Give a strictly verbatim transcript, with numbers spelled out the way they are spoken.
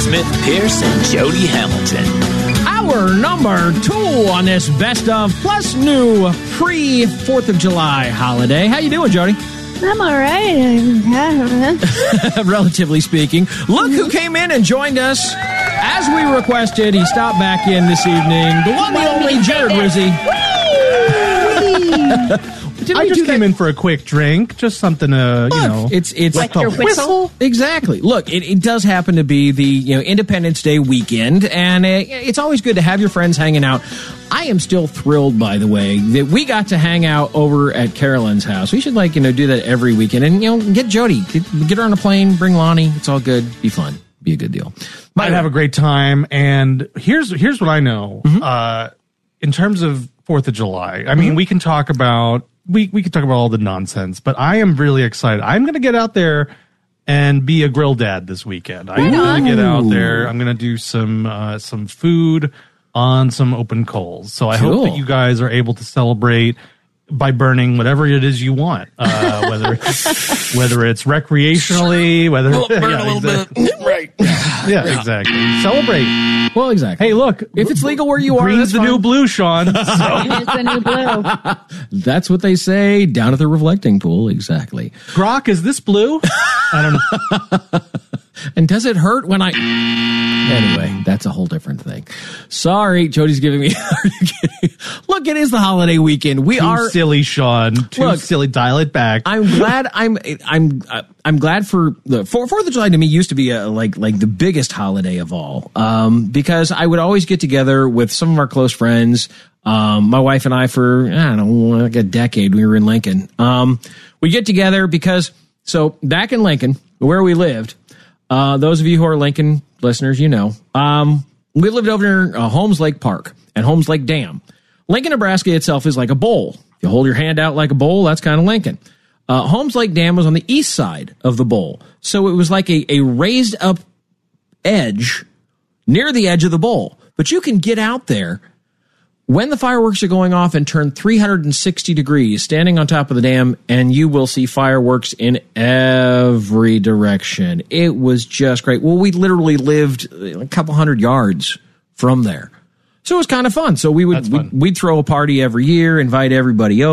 Smith Pierce and Jody Hamilton. Hour number two on this best of plus new pre fourth of July holiday. How you doing, Jody? I'm all right. Relatively speaking. Look who came in and joined us. As we requested, he stopped back in this evening. The one, the only Jared Rizzi. I just came in for a quick drink, just something to, you Look, know, it's it's Like your whistle? Exactly. Look, it, it does happen to be the you know Independence Day weekend, and it, it's always good to have your friends hanging out. I am still thrilled, by the way, that we got to hang out over at Carolyn's house. We should like you know do that every weekend, and you know get Jody, get, get her on a plane, bring Lonnie. It's all good. Be fun. Be a good deal. I'd have a great time. And here's here's what I know. Mm-hmm. Uh, in terms of Fourth of July, I mean, mm-hmm. we can talk about. We we could talk about all the nonsense, but I am really excited. I'm going to get out there and be a grill dad this weekend. I'm going to get out there. I'm going to do some uh, some food on some open coals. So I Cool. hope that you guys are able to celebrate by burning whatever it is you want, uh, whether whether it's recreationally, whether We'll burn yeah, a little exactly. bit, right? Yeah, exactly. Celebrate. Well, exactly. Hey, look, if it's legal where you are, green's that's the fine. new blue, Sean. So. It's the new blue. That's what they say down at the reflecting pool. Exactly. Grok, is this blue? I don't know. And does it hurt when I... Anyway, that's a whole different thing. Sorry, Jody's giving me... Are you kidding? Look, it is the holiday weekend. We Too are... silly, Sean. Too Look, silly. Dial it back. I'm glad. I'm. I'm. I'm glad for the Fourth of July. To me, used to be a, like like the biggest holiday of all, um, because I would always get together with some of our close friends. Um, my wife and I, for I don't know, like a decade, we were in Lincoln. Um, we get together because so back in Lincoln, where we lived. Uh, those of you who are Lincoln listeners, you know, um, we lived over near uh, Holmes Lake Park and Holmes Lake Dam. Lincoln, Nebraska itself is like a bowl. If you hold your hand out like a bowl, that's kind of Lincoln. Uh, Holmes Lake Dam was on the east side of the bowl. So it was like a, a raised up edge near the edge of the bowl. But you can get out there when the fireworks are going off and turn three hundred sixty degrees, standing on top of the dam, and you will see fireworks in every direction. It was just great. Well, we literally lived a couple hundred yards from there. So it was kind of fun. So we would we'd, we'd throw a party every year, invite everybody over.